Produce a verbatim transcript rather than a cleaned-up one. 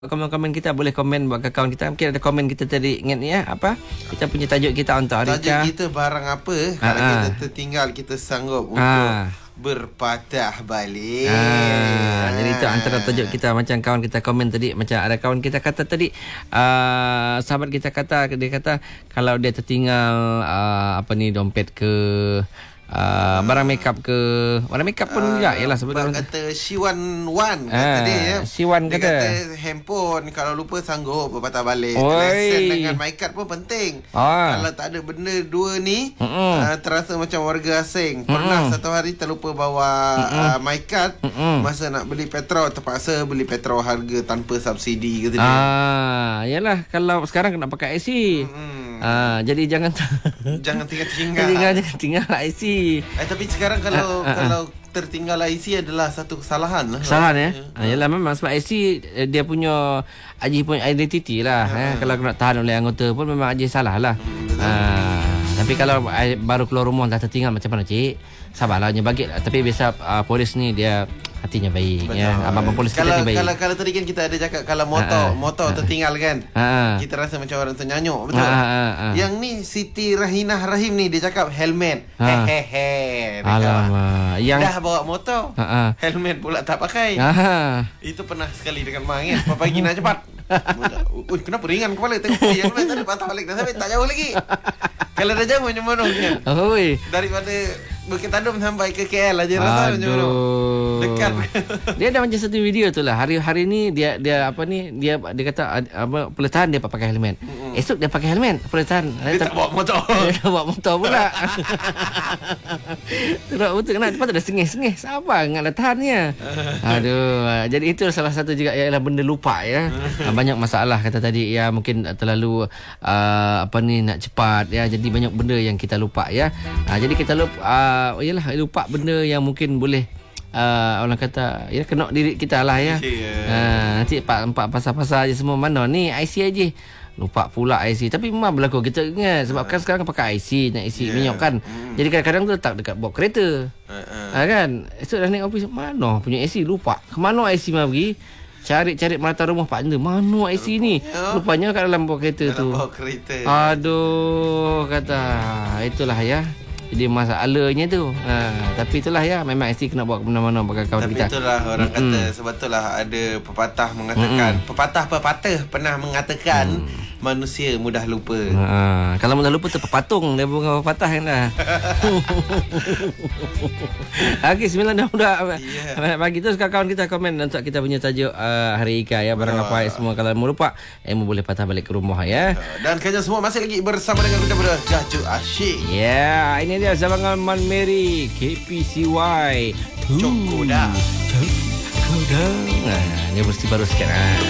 Komen-komen kita boleh komen buat akaun kita. Mungkin ada komen kita tadi, ingat ni ya, apa kita punya tajuk kita untuk hari tajuk kita barang apa ha, kalau ha. kita tertinggal kita sanggup untuk ha. berpatah balik. ha. Jadi itu antara tajuk kita. Macam kawan kita komen tadi, macam ada kawan kita kata tadi, uh, sahabat kita kata, dia kata kalau dia tertinggal uh, apa ni, dompet ke Uh, barang makeup ke, barang makeup pun uh, juga yalah sebenarnya. Kata Siwan Wan kata uh, dia ya. Siwan dia kata. kata handphone kalau lupa sanggup berpatah balik. Oi. Lesen dengan my card pun penting. Ah. Kalau tak ada benda dua ni uh, terasa macam warga asing. Pernah Mm-mm. satu hari terlupa bawa uh, my card, Mm-mm. masa nak beli petrol terpaksa beli petrol harga tanpa subsidi kata dia. Ah, yalah kalau sekarang nak pakai I C. Ah, jadi jangan jangan tinggal-tinggal. Jangan tinggal I C. Eh, tapi sekarang kalau uh, uh, kalau tertinggal I C adalah satu kesalahan lah. Kesalahan ya. Ha, yalah memang sebab I C dia punya Haji punya identiti lah. Uh, eh. Kalau nak tahan oleh anggota pun memang Haji salah lah. Hmm, ha, tapi kalau baru keluar rumah dah tertinggal macam mana cik? Sabarlah, je bagi. Tapi biasa uh, polis ni dia hatinya baik. Betul. Ya. Abang-abang polis kalau, kita ni baik. Kalau kalau tadi kan kita ada cakap kalau motor, ha, motor ha, tertinggal kan. Ha, kita rasa macam orang ternyanyuk, betul. Ha, ha, ha. Yang ni Siti Rahinah Rahim ni dia cakap helmet. Ha. Hehehe. Alamak. Yang dah bawa motor. Ha, ha. Helmet pula tak pakai. Ha. Itu pernah sekali dengan Mang kan. Pagi nak cepat. Ui, kenapa ringan kepala tengok yang helmet tadi patah balik dah sampai tak jauh lagi. Kalau dah jauh macam mana kan? Oi. Daripada Bukit Tadum sampai ke K L aja rasa macam mana? Dekat. Dia ada macam satu video tu lah. Hari-hari ni dia dia apa ni, dia dia kata apa, peletahan dia pakai helmet. Mm-hmm. Esok dia pakai helmet peletahan. Dia tak, tak bawa motor. Dia tak bawa motor pula. Terus betul kena lepas tu dah sengih-sengih. Sabar ingat letahannya. Aduh, jadi itu salah satu juga ialah benda lupa ya. Banyak masalah kata tadi ya, mungkin terlalu uh, apa ni nak cepat ya. Jadi banyak benda yang kita lupa ya. Uh, jadi kita lupa uh, yalah lupa benda yang mungkin boleh uh, orang kata ya kena diri kita lah ya. Yeah. Uh, nanti empat pasal-pasal je semua mana ni I C aja. Lupa pula I C. Tapi memang berlaku kita ingat sebab kan sekarang pakai I C, nak isi yeah. minyak kan. Mm. Jadi kadang-kadang tu letak dekat bawah kereta. Uh-uh. Ha, kan? Esok dah naik office, mana punya I C lupa. Ke mana I C mah pergi? Cari-cari merata rumah partner. Mana I C ni? Rupanya kat dalam bawah kereta dalam tu. Dalam bawah kereta. Aduh, kata. Itulah ya. Jadi masalahnya tu. Ha, tapi itulah ya, memang I C kena bawa ke mana-mana bagi kawan tapi kita. Tapi itulah orang mm-hmm. kata, sebab itulah ada pepatah mengatakan, mm-hmm. pepatah-pepatah pernah mengatakan mm. manusia mudah lupa. Ha, kalau mudah lupa tu pepatung, dia bukan pepatah kan dah. Okey, sembilan dah mudah. Yeah. Bagi tu kawan kita komen untuk kita punya tajuk uh, Hari Ika ya, barang apa semua kalau mau lupa, eh boleh patah balik ke rumah ya. Dan kalian semua masih lagi bersama dengan kita pada Jajuk Asyik. Ya, yeah, ini dia Zabangan Man Mary K P C Y Cokoda. Cokoda. Nah, ini versi baru sikit.